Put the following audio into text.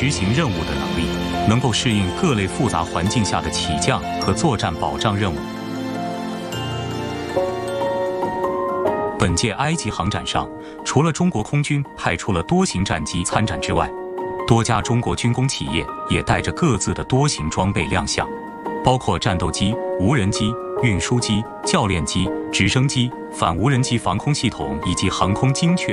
执行任务的能力，能够适应各类复杂环境下的起降和作战保障任务。本届埃及航展上，除了中国空军派出了多型战机参展之外，多家中国军工企业也带着各自的多型装备亮相，包括战斗机、无人机、运输机、教练机、直升机、反无人机防空系统以及航空精确